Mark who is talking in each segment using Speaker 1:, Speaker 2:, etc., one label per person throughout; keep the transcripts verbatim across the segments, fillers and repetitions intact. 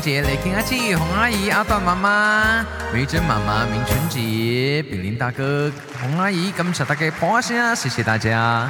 Speaker 1: 节雷听阿七、洪阿姨、阿段妈妈、维珍妈妈、明春节、炳林大哥、洪阿姨，感谢大家捧声，谢谢大家。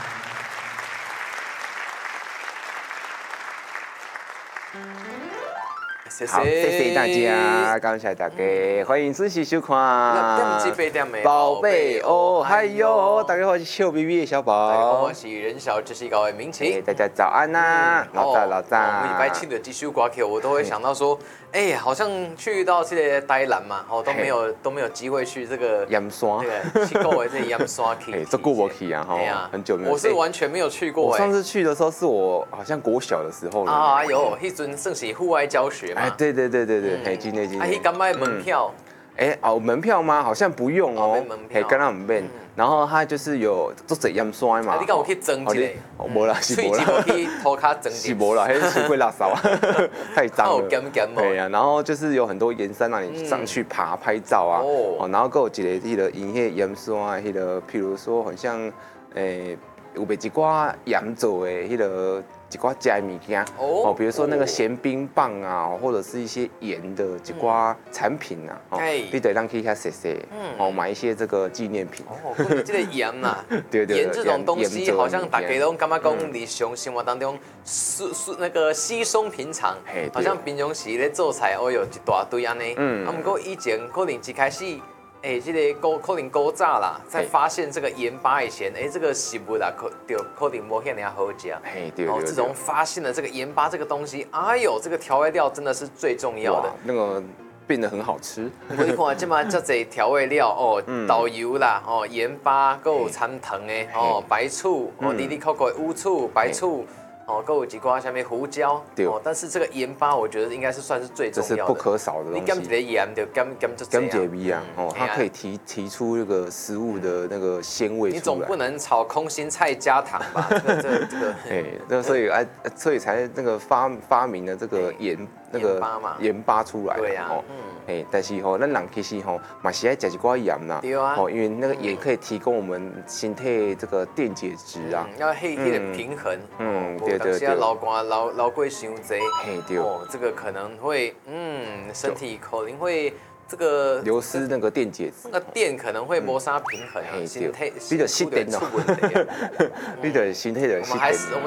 Speaker 2: 好，谢谢大家，感谢大家，欢迎准时收看。宝贝哦，嗨哟，大家好，我是笑眯眯的小宝。
Speaker 3: 大家好，我是人小知识高的明奇。
Speaker 2: 大家早安呐，老早老早。
Speaker 3: 我们礼拜七的这首歌曲，我都会想到说，哎，好像去到这个台南嘛，哦，都没有都没有机会去这个
Speaker 2: 盐山，
Speaker 3: 对，去过这盐山去。
Speaker 2: 哎，这过不去啊，哈，很久没有。
Speaker 3: 我是完全没有去过。
Speaker 2: 我上次去的时候是我好像国小的时候了。
Speaker 3: 啊，有，那阵算是户外教学嘛。
Speaker 2: 对对对对对，嘿，今天今天。
Speaker 3: 啊，迄敢卖门票？
Speaker 2: 哎哦，门票吗？好像不用哦。嘿，刚刚唔免。然后它就是有做这盐山嘛。
Speaker 3: 你敢有去蒸一个？
Speaker 2: 无啦，是无啦。
Speaker 3: 去涂骹蒸。
Speaker 2: 是无啦，迄是会垃圾啊，太脏了。
Speaker 3: 咸咸哦。
Speaker 2: 对呀，然后就是有很多盐山让你上去爬拍照啊。哦。然后还有一个迄个因迄盐山啊，迄个譬如说很像诶，有卖一寡盐做的迄个。一寡食的物件哦，比如说那个咸冰棒啊，或者是一些盐的一寡产品啊，哦，你得让去遐踅踅，哦，买一些这个纪念品。
Speaker 3: 哦，这个盐呐，
Speaker 2: 对对，
Speaker 3: 盐这种东西好像大家都感觉讲日常生活当中是是那个稀松平常，好像平常时咧做菜，哦哟一大堆安尼。嗯，啊，不过以前可能一开始。哎，这个古可能古早啦，在发现这个盐巴以前，哎，这个食物啦，可就可能无遐尔好食。
Speaker 2: 嘿，对。
Speaker 3: 然后自从发现了这个盐巴这个东西，哎呦，这个调味料真的是最重要的。
Speaker 2: 那个变得很好吃。
Speaker 3: 你看，这么这这调味料哦，豆油啦，哦，盐巴，还有参糖的，哦，白醋，哦，里里扣扣乌醋、白醋。哦，还有几瓜下面胡椒，哦，但是这个盐巴我觉得应该是算是最重要的，
Speaker 2: 这是不可少的东西。
Speaker 3: 你加一个盐就加加就这样。
Speaker 2: 加味啊，哦，它可以提提出那个食物的那个鲜味出来。
Speaker 3: 你总不能炒空心菜加糖吧？这个这个这个。
Speaker 2: 哎，那所以哎，所以才那个发发明了这个盐那个盐巴出来。
Speaker 3: 对呀。哦，
Speaker 2: 哎，但是吼，咱人其实吼嘛是爱食一寡盐呐。
Speaker 3: 对啊。
Speaker 2: 哦，因为那个盐可以提供我们身体这个电解质啊。
Speaker 3: 要黑黑的平衡。嗯，对。
Speaker 2: 对对，
Speaker 3: 老瓜老老贵伤济，
Speaker 2: 嘿对，
Speaker 3: 哦，这个可能会，嗯，身体可能会这个
Speaker 2: 流失那个电解质，
Speaker 3: 那个电可能会摩擦平衡，
Speaker 2: 嘿
Speaker 3: 身体
Speaker 2: 你的心电哦，你的身体的。
Speaker 3: 我们还是我们